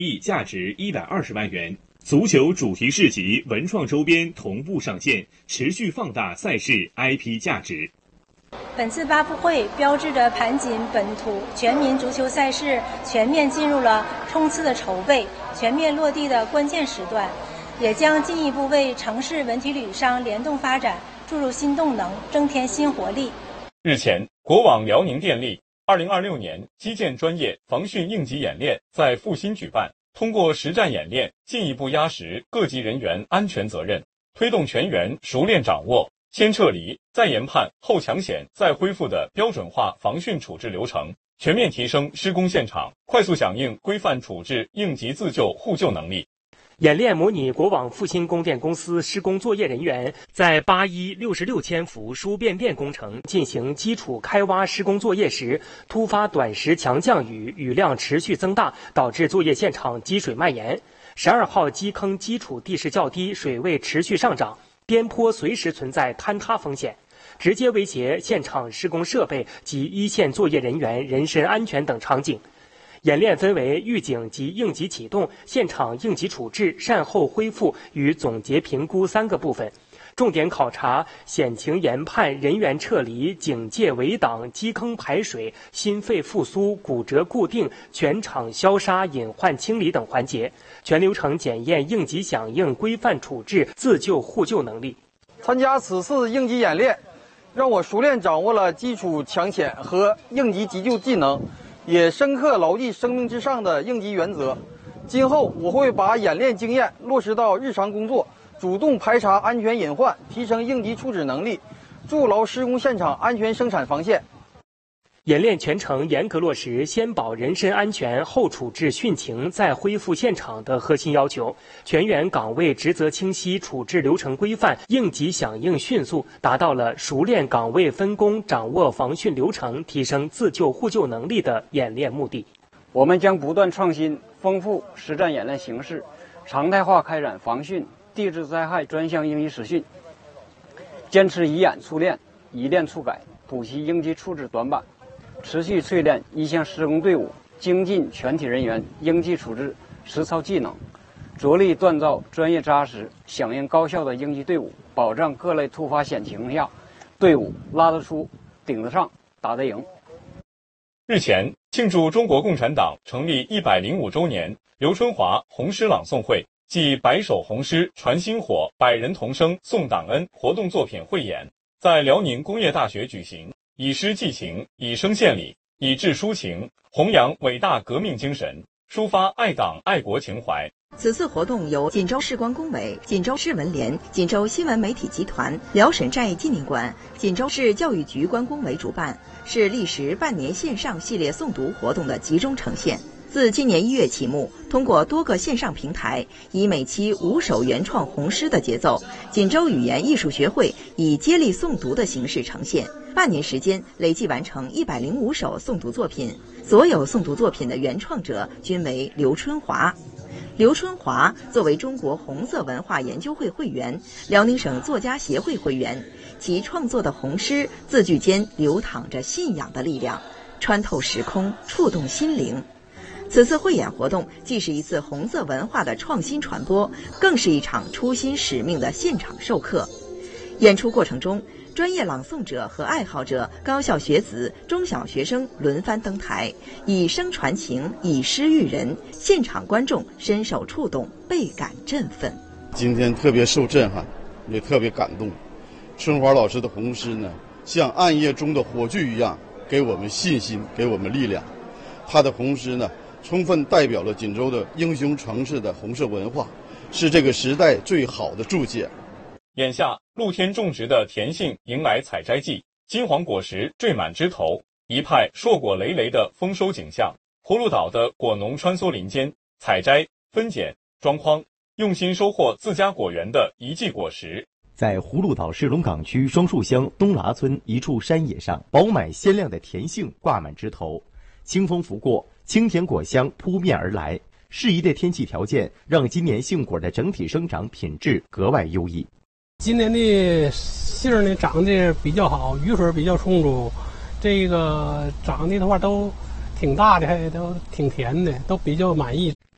价值120万元。足球主题市集、文创周边同步上线，持续放大赛事 IP 价值。 本次发布会标志着盘锦本土全民足球赛事全面进入了冲刺的筹备、全面落地的关键时段，也将进一步为城市文体旅商联动发展注入新动能，增添新活力。 日前，国网辽宁电力2026年基建专业防汛应急演练在阜新举办，通过实战演练，进一步压实各级人员安全责任，推动全员熟练掌握先撤离、再研判、后抢险、再恢复的标准化防汛处置流程，全面提升施工现场快速响应、规范处置应急自救互救能力。 演练模拟国网阜新供电公司施工作业人员在8166千伏输变电工程进行基础开挖施工作业时，突发短时强降雨，雨量持续增大，导致作业现场积水蔓延。12号基坑基础地势较低，水位持续上涨，边坡随时存在坍塌风险，直接威胁现场施工设备及一线作业人员人身安全等场景。演练分为预警及应急启动、现场应急处置、善后恢复与总结评估3个部分，重点考察险情研判、人员撤离、警戒围挡、基坑排水、心肺复苏、骨折固定、全场消杀隐患清理等环节，全流程检验应急响应、规范处置、自救互救能力。 参加此次应急演练，让我熟练掌握了基础抢险和应急急救技能，也深刻牢记生命至上的应急原则。今后我会把演练经验落实到日常工作，主动排查安全隐患，提升应急处置能力，筑牢施工现场安全生产防线。 演练全程严格落实先保人身安全、后处置汛情、再恢复现场的核心要求，全员岗位职责清晰、处置流程规范、应急响应迅速，达到了熟练岗位分工、掌握防汛流程、提升自救互救能力的演练目的。 我们将不断创新、丰富实战演练形式，常态化开展防汛、地质灾害专项应急实训，坚持以演促练、以练促改，补齐应急处置短板，持续淬炼一线施工队伍、精进全体人员应急处置实操技能，着力锻造专业扎实、响应高效的应急队伍，保障各类突发险情下队伍拉得出、顶得上、打得赢。 日前，庆祝中国共产党成立105周年，刘春华红诗朗诵会暨白首红诗传薪火、百人同声颂党恩活动作品汇演在辽宁工业大学举行，以诗寄情，以声献礼，以志抒情，弘扬伟大革命精神，抒发爱党爱国情怀。 此次活动由锦州市关工委、锦州市文联、锦州新闻媒体集团、辽沈战役纪念馆、锦州市教育局关工委主办，是历时半年线上系列诵读活动的集中呈现。自今年1月启幕，通过多个线上平台，以每期5首原创红诗的节奏，锦州语言艺术学会以接力诵读的形式呈现。半年时间，累计完成105首诵读作品，所有诵读作品的原创者均为刘春华。刘春华作为中国红色文化研究会会员、辽宁省作家协会会员，其创作的红诗字句间流淌着信仰的力量，穿透时空，触动心灵。此次汇演活动既是一次红色文化的创新传播，更是一场初心使命的现场授课。演出过程中，专业朗诵者和爱好者、高校学子、中小学生轮番登台，以声传情，以诗育人，现场观众深受触动，倍感振奋。 今天特别受震撼，也特别感动。春华老师的红诗呢，像暗夜中的火炬一样，给我们信心，给我们力量。他的红诗呢，充分代表了锦州的英雄城市的红色文化，是这个时代最好的注解。 眼下，露天种植的甜杏迎来采摘季，金黄果实缀满枝头，一派硕果累累的丰收景象。葫芦岛的果农穿梭林间，采摘、分拣、装筐，用心收获自家果园的一季果实。 在葫芦岛市龙岗区双树乡东喇村一处山野上，饱满鲜亮的甜杏挂满枝头，清风拂过，清甜果香扑面而来。适宜的天气条件让今年杏果的整体生长品质格外优异。 今年的杏呢长得比较好，雨水比较充足，这个长的话都挺大的，还都挺甜的，都比较满意。